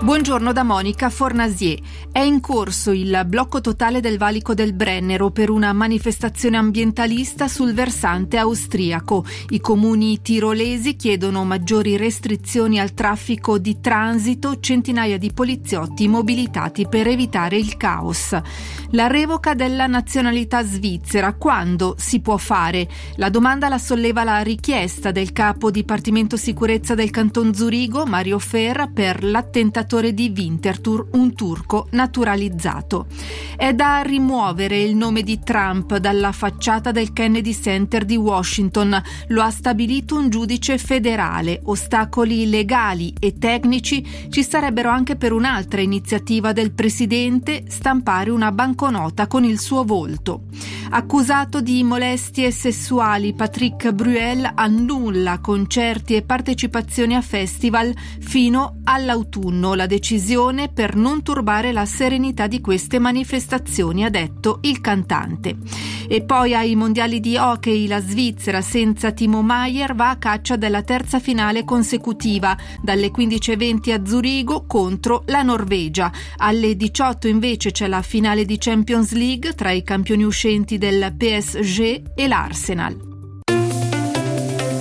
Buongiorno da Monica Fornasier. È in corso il blocco totale del valico del Brennero per una manifestazione ambientalista sul versante austriaco. I comuni tirolesi chiedono maggiori restrizioni al traffico di transito, centinaia di poliziotti mobilitati per evitare il caos. La revoca della nazionalità svizzera, quando si può fare? La domanda la solleva la richiesta del capo Dipartimento Sicurezza del Canton Zurigo, Mario Ferra, per l'attentatore di Winterthur, un turco naturalizzato. È da rimuovere il nome di Trump dalla facciata del Kennedy Center di Washington. Lo ha stabilito un giudice federale. Ostacoli legali e tecnici ci sarebbero anche per un'altra iniziativa del presidente: stampare una banconota con il suo volto. Accusato di molestie sessuali, Patrick Bruel annulla concerti e partecipazioni a festival fino all'autunno. La decisione per non turbare la serenità di queste manifestazioni, ha detto il cantante. E poi ai mondiali di hockey la Svizzera senza Timo Maier va a caccia della terza finale consecutiva, dalle 15:20 a Zurigo contro la Norvegia. Alle 18 invece c'è la finale di Champions League tra i campioni uscenti del PSG e l'Arsenal.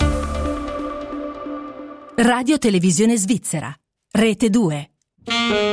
Radio Televisione Svizzera, Rete 2.